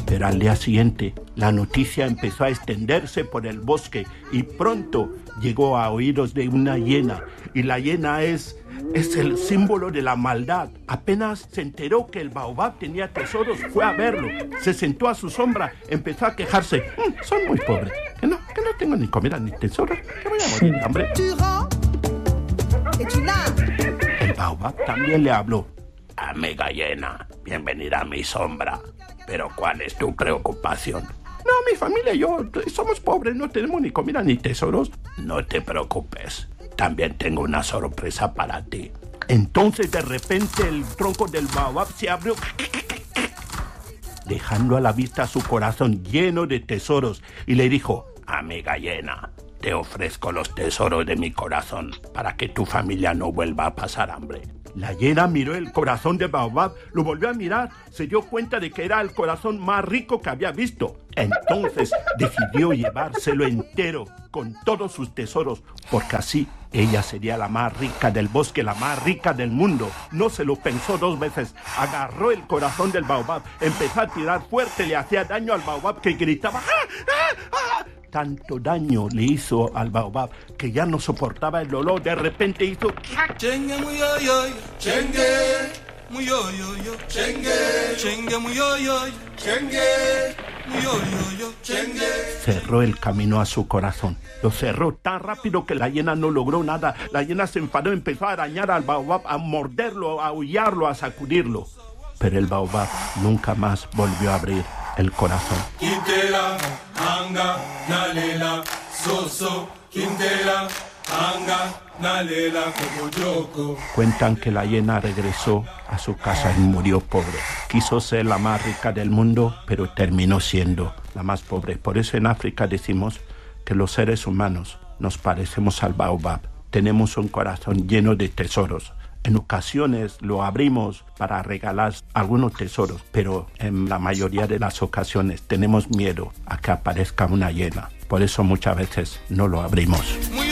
Pero al día siguiente, la noticia empezó a extenderse por el bosque y pronto llegó a oídos de una hiena. Y la hiena es el símbolo de la maldad. Apenas se enteró que el baobab tenía tesoros, fue a verlo. Se sentó a su sombra, empezó a quejarse. Soy muy pobre, que no tengo ni comida ni tesoros, que voy a morir de hambre. El baobab también le habló. Amiga hiena, bienvenida a mi sombra. Pero ¿cuál es tu preocupación? No, mi familia y yo somos pobres, no tenemos ni comida ni tesoros. No te preocupes, también tengo una sorpresa para ti. Entonces de repente el tronco del baobab se abrió, dejando a la vista su corazón lleno de tesoros, y le dijo: amiga hiena, te ofrezco los tesoros de mi corazón para que tu familia no vuelva a pasar hambre. La hiena miró el corazón de baobab, lo volvió a mirar, se dio cuenta de que era el corazón más rico que había visto. Entonces decidió llevárselo entero, con todos sus tesoros, porque así ella sería la más rica del bosque, la más rica del mundo. No se lo pensó dos veces, agarró el corazón del baobab, empezó a tirar fuerte, le hacía daño al baobab, que gritaba ¡ah, ah, ah! Tanto daño le hizo al baobab que ya no soportaba el dolor. De repente hizo Chengue muy yo yo, chengue muy yo yo yo, chengue muy yo yo, chengue muy yo yo yo, chengue. Cerró el camino a su corazón. Lo cerró tan rápido que la hiena no logró nada. La hiena se enfadó, empezó a arañar al baobab, a morderlo, a aullarlo, a sacudirlo. Pero el baobab nunca más volvió a abrir el corazón. Quintela, anga, nalela, soso, quintela, anga, nalela, cocoyoco. Cuentan que la hiena regresó a su casa y murió pobre. Quiso ser la más rica del mundo, pero terminó siendo la más pobre. Por eso en África decimos que los seres humanos nos parecemos al baobab. Tenemos un corazón lleno de tesoros. En ocasiones lo abrimos para regalar algunos tesoros, pero en la mayoría de las ocasiones tenemos miedo a que aparezca una hiena. Por eso muchas veces no lo abrimos.